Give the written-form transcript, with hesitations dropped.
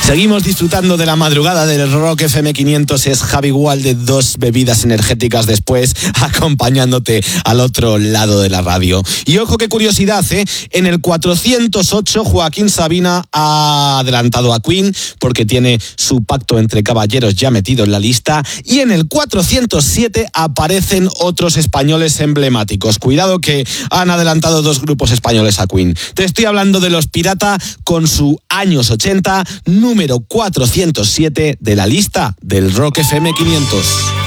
Seguimos disfrutando de la madrugada del Rock FM 500. Es Javi Gual de Dos Bebidas Energéticas después, acompañándote al otro lado de la radio. Y ojo, qué curiosidad, en el 408 Joaquín Sabina ha adelantado a Queen porque tiene su pacto entre caballeros ya metido en la lista, y en el 407 aparecen otros españoles emblemáticos. Cuidado que han adelantado dos grupos españoles a Queen. Te estoy hablando de Los Pirata con su Años 80, número 407 de la lista del Rock FM 500.